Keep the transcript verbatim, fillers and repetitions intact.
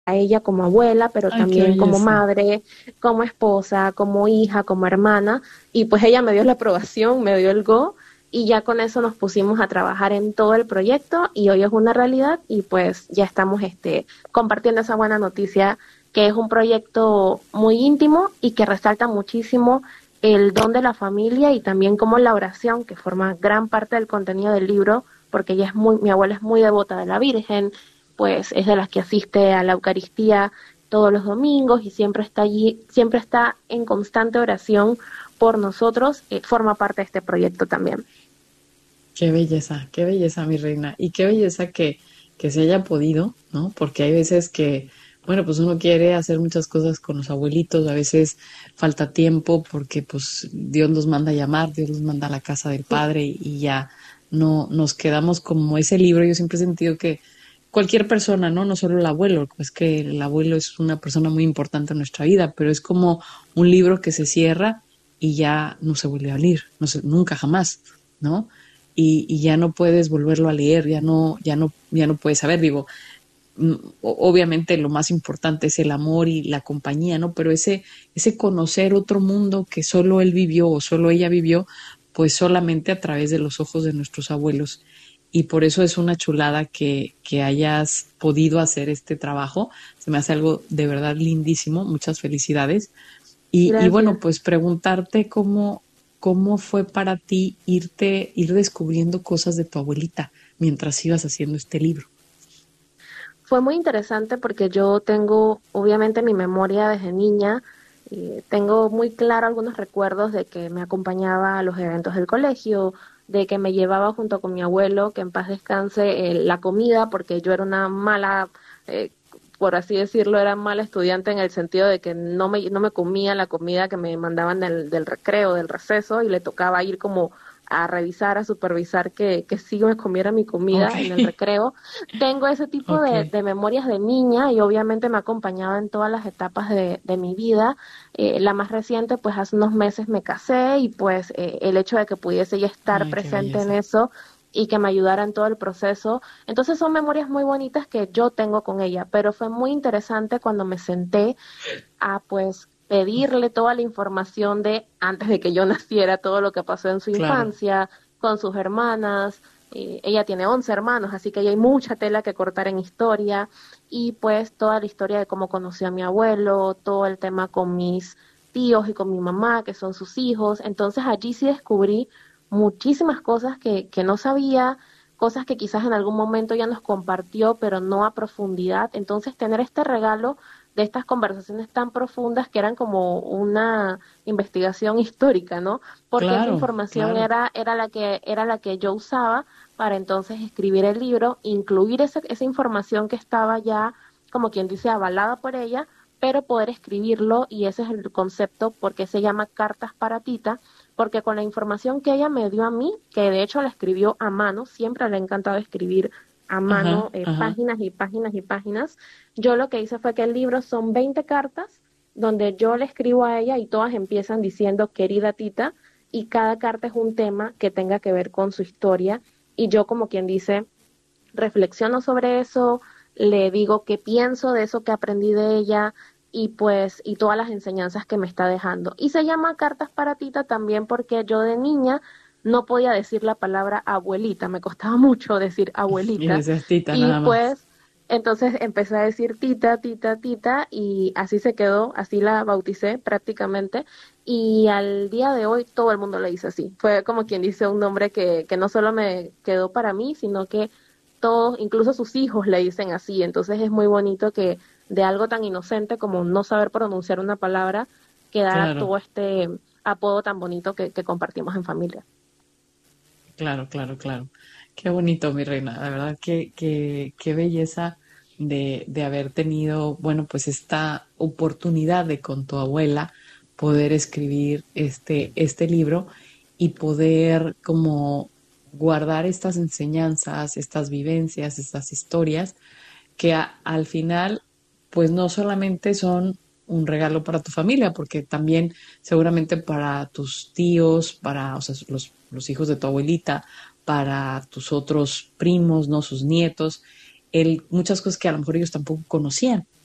a ella como abuela, pero Ay, qué también como belleza. madre, como esposa, como hija, como hermana, y pues ella me dio la aprobación, me dio el go, y ya con eso nos pusimos a trabajar en todo el proyecto y hoy es una realidad y pues ya estamos este, compartiendo esa buena noticia que es un proyecto muy íntimo y que resalta muchísimo el don de la familia y también como la oración, que forma gran parte del contenido del libro, porque ella es muy, mi abuela es muy devota de la Virgen, pues es de las que asiste a la Eucaristía todos los domingos y siempre está allí, siempre está en constante oración por nosotros, eh, forma parte de este proyecto también. Qué belleza, qué belleza, mi reina. Y qué belleza que, que se haya podido, ¿no? Porque hay veces que, bueno, pues uno quiere hacer muchas cosas con los abuelitos, a veces falta tiempo porque pues Dios nos manda a llamar, Dios nos manda a la casa del Padre y, y ya no nos quedamos como ese libro. Yo siempre he sentido que cualquier persona, ¿no? No solo el abuelo, pues que el abuelo es una persona muy importante en nuestra vida, pero es como un libro que se cierra y ya no se vuelve a abrir, no se, nunca jamás, ¿no? Y, y ya no puedes volverlo a leer, ya no, ya no, ya no puedes saber, digo, mm, obviamente lo más importante es el amor y la compañía, ¿no? Pero ese, ese conocer otro mundo que solo él vivió o solo ella vivió, pues solamente a través de los ojos de nuestros abuelos. Y por eso es una chulada que, que hayas podido hacer este trabajo. Se me hace algo de verdad lindísimo. Muchas felicidades. Y, y bueno, Gracias. pues preguntarte cómo, cómo fue para ti irte, ir descubriendo cosas de tu abuelita mientras ibas haciendo este libro. Fue muy interesante porque yo tengo, obviamente, mi memoria desde niña. Eh, tengo muy claro algunos recuerdos de que me acompañaba a los eventos del colegio, de que me llevaba junto con mi abuelo, que en paz descanse, eh, la comida, porque yo era una mala, eh, por así decirlo, era mala estudiante en el sentido de que no me, no me comía la comida que me mandaban del, del recreo, del receso, y le tocaba ir como a revisar, a supervisar que, que sí me comiera mi Ok, comida en el recreo. Tengo ese tipo ok, de, de memorias de niña y obviamente me ha acompañado en todas las etapas de, de mi vida. Eh, la más reciente, pues hace unos meses me casé y pues eh, el hecho de que pudiese ya estar ay, qué presente en belleza. eso y que me ayudara en todo el proceso. Entonces son memorias muy bonitas que yo tengo con ella, pero fue muy interesante cuando me senté a pues pedirle toda la información de antes de que yo naciera, todo lo que pasó en su Claro, infancia, con sus hermanas. Eh, ella tiene once hermanos, así que ahí hay mucha tela que cortar en historia. Y pues toda la historia de cómo conoció a mi abuelo, todo el tema con mis tíos y con mi mamá, que son sus hijos. Entonces allí sí descubrí muchísimas cosas que, que no sabía, cosas que quizás en algún momento ya nos compartió, pero no a profundidad. Entonces tener este regalo de estas conversaciones tan profundas que eran como una investigación histórica, ¿no? Porque esa claro, información claro. era, era la que, era la que yo usaba para entonces escribir el libro, incluir esa, esa información que estaba ya, como quien dice, avalada por ella, pero poder escribirlo, y ese es el concepto, porque se llama Cartas para Tita, porque con la información que ella me dio a mí, que de hecho la escribió a mano, siempre le ha encantado escribir a mano, Ajá, eh, ajá. páginas y páginas y páginas. Yo lo que hice fue que el libro son veinte cartas donde yo le escribo a ella y todas empiezan diciendo querida Tita, y cada carta es un tema que tenga que ver con su historia y yo, como quien dice, reflexiono sobre eso, le digo qué pienso de eso que aprendí de ella y pues y todas las enseñanzas que me está dejando. Y se llama Cartas para Tita también porque yo de niña no podía decir la palabra abuelita, me costaba mucho decir Y abuelita decías tita y nada más. pues entonces empecé a decir tita, tita, tita y así se quedó, así la bauticé prácticamente y al día de hoy todo el mundo le dice así. Fue como quien dice un nombre que, que no solo me quedó para mí, sino que todos, incluso sus hijos le dicen así. Entonces es muy bonito que de algo tan inocente como no saber pronunciar una palabra quedara Claro, todo este apodo tan bonito que, que compartimos en familia. claro, claro, claro. Qué bonito, mi reina. La verdad que, que, qué belleza de, de haber tenido, bueno, pues esta oportunidad de con tu abuela poder escribir este, este libro y poder como guardar estas enseñanzas, estas vivencias, estas historias que a- al final, pues no solamente son un regalo para tu familia, porque también seguramente para tus tíos, para, o sea, los, los hijos de tu abuelita, para tus otros primos, ¿no? Sus nietos, el, muchas cosas que a lo mejor ellos tampoco conocían.